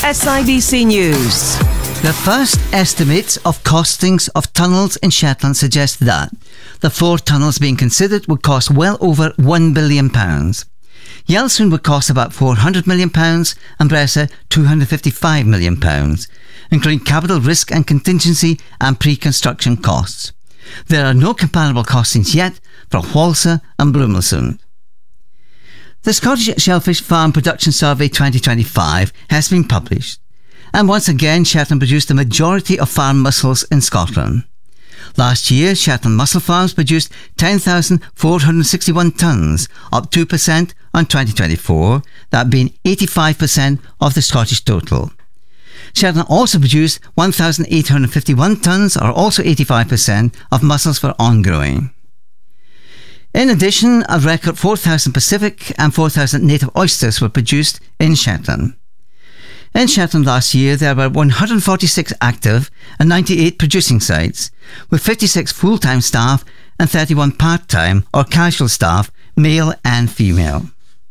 SIBC News. The first estimates of costings of tunnels in Shetland suggest that the 4 tunnels being considered would cost well over £1 billion. Yellowstone would cost about £400 million and Bressa £255 million, including capital risk and contingency and pre-construction costs. There are no comparable costings yet for Whalsa and Blumelsund. The Scottish Shellfish Farm Production Survey 2025 has been published, and once again Shetland produced the majority of farm mussels in Scotland. Last year, Shetland mussel farms produced 10,461 tonnes, up 2% on 2024, that being 85% of the Scottish total. Shetland also produced 1,851 tonnes, or also 85% of mussels for on-growing. In addition, a record 4,000 Pacific and 4,000 native oysters were produced in Shetland. In Shetland last year, there were 146 active and 98 producing sites, with 56 full-time staff and 31 part-time or casual staff, male and female.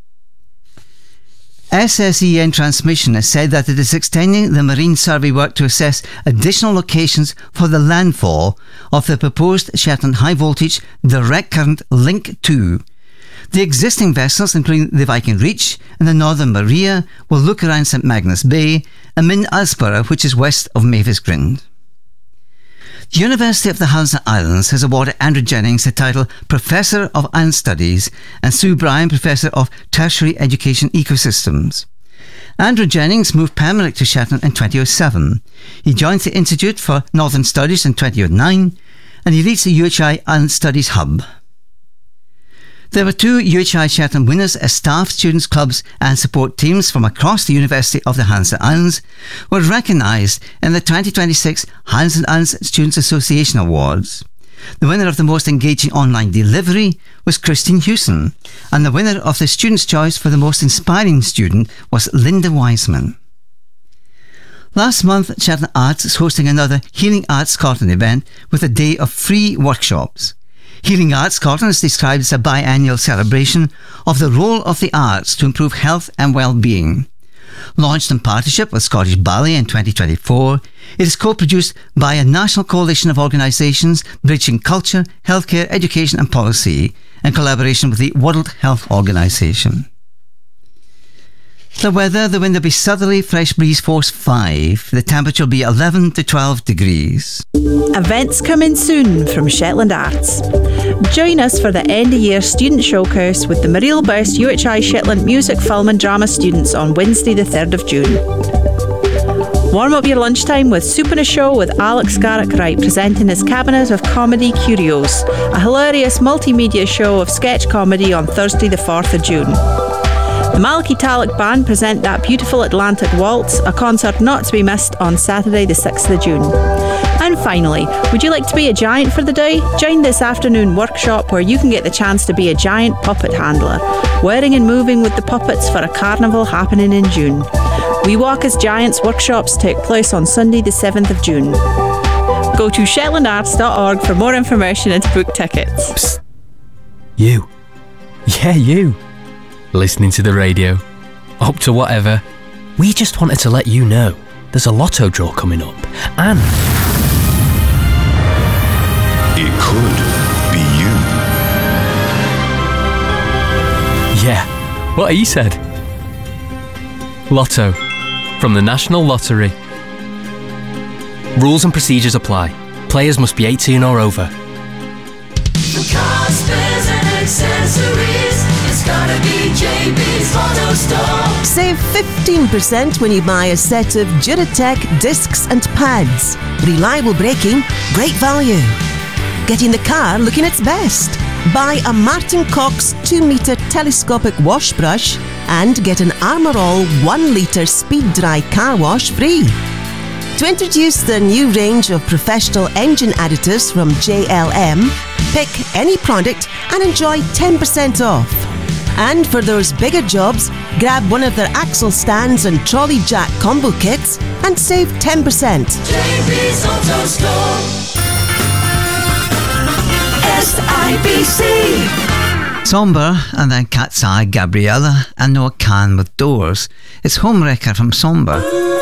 SSEN Transmission has said that it is extending the marine survey work to assess additional locations for the landfall of the proposed Shetland High Voltage Direct Current Link 2. The existing vessels, including the Viking Reach and the Northern Maria, will look around St Magnus Bay and Min Asborough, which is west of Mavis Grind. The University of the Highlands Islands has awarded Andrew Jennings the title Professor of Island Studies and Sue Bryan Professor of Tertiary Education Ecosystems. Andrew Jennings moved permanently to Shetland in 2007. He joined the Institute for Northern Studies in 2009 and he leads the UHI Island Studies Hub. There were 2 UHI Shetland winners as staff, students, clubs and support teams from across the University of the Highlands Islands were recognised in the 2026 Highlands Islands Students Association Awards. The winner of the most engaging online delivery was Christine Hewson, and the winner of the Student's Choice for the most inspiring student was Linda Wiseman. Last month, Shetland Arts is hosting another Healing Arts Scotland event with a day of free workshops. Healing Arts Scotland is described as a biannual celebration of the role of the arts to improve health and well-being. Launched in partnership with Scottish Ballet in 2024, it is co-produced by a national coalition of organisations bridging culture, healthcare, education and policy in collaboration with the World Health Organisation. The weather, the wind will be southerly, fresh breeze force 5. The temperature will be 11 to 12 degrees. Events coming soon from Shetland Arts. Join us for the end-of-year student showcase with the Mariel Best UHI Shetland Music, Film and Drama students on Wednesday the 3rd of June. Warm up your lunchtime with Soup and a Show with Alex Garrick-Wright presenting his Cabinet of Comedy Curios, a hilarious multimedia show of sketch comedy on Thursday the 4th of June. The Malachy Talek Band present That Beautiful Atlantic Waltz, a concert not to be missed on Saturday the 6th of June. And finally, would you like to be a giant for the day? Join this afternoon workshop where you can get the chance to be a giant puppet handler, wearing and moving with the puppets for a carnival happening in June. We Walk as Giants workshops take place on Sunday the 7th of June. Go to shetlandarts.org for more information and to book tickets. Psst. You. Yeah, you. Listening to the radio, up to whatever. We just wanted to let you know there's a lotto draw coming up, and it could be you. Yeah, what he said. Lotto from the National Lottery. Rules and procedures apply. Players must be 18 or over. For cars, spares and accessories, it's gotta be JB's Auto Store. Save 15% when you buy a set of Duratec discs and pads. Reliable braking, great value. Getting the car looking its best. Buy a Martin Cox 2-metre telescopic wash brush and get an Armour All 1-litre speed dry car wash free. To introduce the new range of professional engine additives from JLM, pick any product and enjoy 10% off. And for those bigger jobs, grab one of their axle stands and trolley jack combo kits and save 10%. JB's Auto Store. SIBC. Somber, and then Cat's Eye, Gabriella, and Noah Kahn with Doors. It's Homewrecker from Somber.